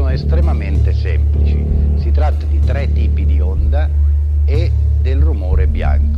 sono estremamente semplici. Si tratta di 3 tipi di onda e del rumore bianco.